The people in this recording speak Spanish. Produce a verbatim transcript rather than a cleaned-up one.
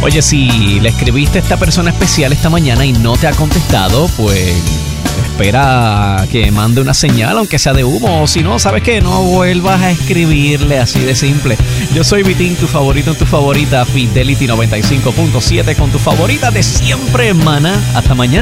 Oye, si le escribiste a esta persona especial esta mañana y no te ha contestado, pues espera que mande una señal, aunque sea de humo. O si no, ¿sabes qué? No vuelvas a escribirle, así de simple. Yo soy Vitín, tu favorito en tu favorita, Fidelity noventa y cinco punto siete, con tu favorita de siempre, maná. Hasta mañana.